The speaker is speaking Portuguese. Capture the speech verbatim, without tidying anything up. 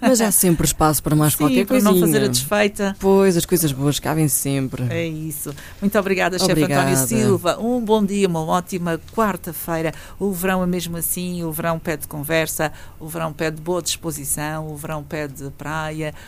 Mas há sempre espaço para mais Sim, qualquer para coisinha. não fazer a desfeita. Pois, as coisas boas cabem sempre. É isso. Muito obrigada, chefe Obrigada. António Silva. Um bom dia, uma ótima quarta-feira. O verão é mesmo assim, o verão pede conversa, o verão pede boa disposição, o verão pede praia,